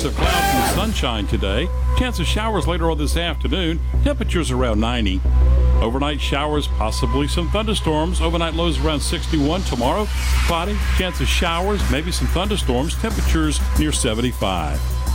of clouds and sunshine today. Chance of showers later on this afternoon. Temperatures around 90. Overnight showers, possibly some thunderstorms. Overnight lows around 61. Tomorrow, cloudy, chance of showers, maybe some thunderstorms. Temperatures near 75.